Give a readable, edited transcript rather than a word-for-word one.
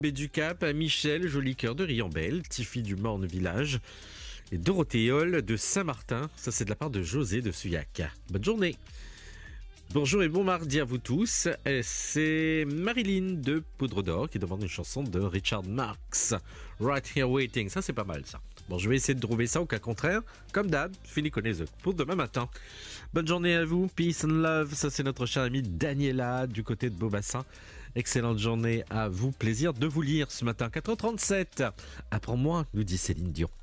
Du Cap à Michel, joli cœur de Riambel, Tiffy du Morne Village et Dorothéole de Saint-Martin. Ça, c'est de la part de José de Suyac. Bonne journée. Bonjour et bon mardi à vous tous. C'est Marilyn de Poudre d'Or qui demande une chanson de Richard Marx. Right Here Waiting. Ça, c'est pas mal, ça. Bon, je vais essayer de trouver ça au cas contraire. Comme d'hab, fini connaissez pour demain matin. Bonne journée à vous. Peace and love. Ça, c'est notre cher ami Daniela du côté de Beaubassin. Excellente journée à vous. Plaisir de vous lire ce matin. 4h37. Apprends-moi, nous dit Céline Dion.